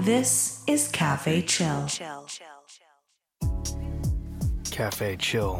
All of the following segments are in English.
This is Cafe Chill. Cafe Chill.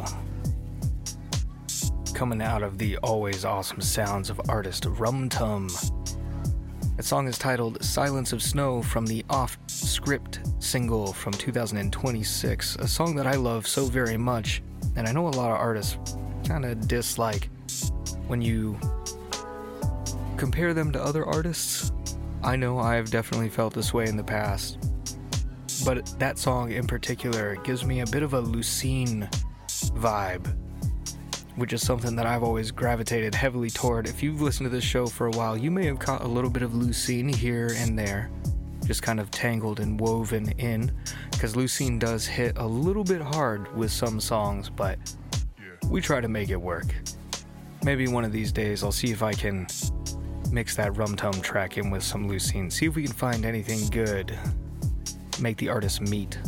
Coming out of the always awesome sounds of artist Rum Tum. That song is titled Silence of Snow from the Off Script single from 2026, a song that I love so very much, and I know a lot of artists kind of dislike when you compare them to other artists. I know I've definitely felt this way in the past, but that song in particular gives me a bit of a Lucene vibe, which is something that I've always gravitated heavily toward. If you've listened to this show for a while, you may have caught a little bit of Lucene here and there, just kind of tangled and woven in, because Lucene does hit a little bit hard with some songs, but we try to make it work. Maybe one of these days I'll see if I can mix that Rum Tum track in with some Lucene, see if we can find anything good, make the artists meet.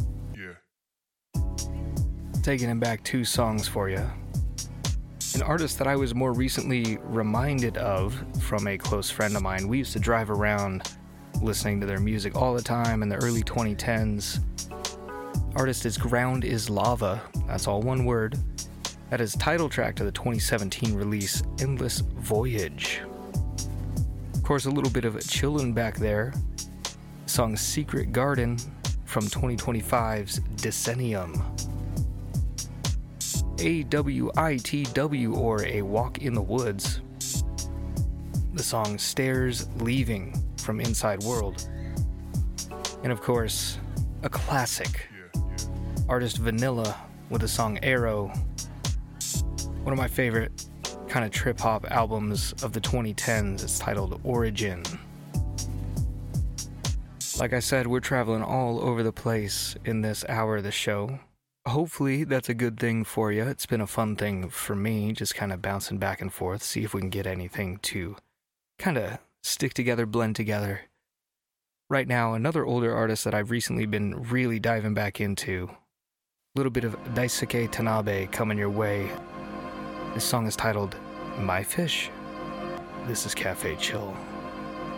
Taking him back 2 songs for you. An artist that I was more recently reminded of from a close friend of mine. We used to drive around listening to their music all the time in the early 2010s. Artist is Ground is Lava. That's all one word. That is title track to the 2017 release Endless Voyage. Of course, a little bit of chillin' back there. Song Secret Garden from 2025's Decennium. AWITW, or A Walk in the Woods. The song Stairs Leaving from Inside World. And of course, a classic. Artist Vanilla with the song Arrow. One of my favorite kind of trip-hop albums of the 2010s. It's titled Origin. Like I said, we're traveling all over the place in this hour of the show. Hopefully that's a good thing for you. It's been a fun thing for me, just kind of bouncing back and forth, see if we can get anything to kind of stick together, blend together. Right now, another older artist that I've recently been really diving back into. A little bit of Daisuke Tanabe coming your way. This song is titled My Fish. This is Cafe Chill.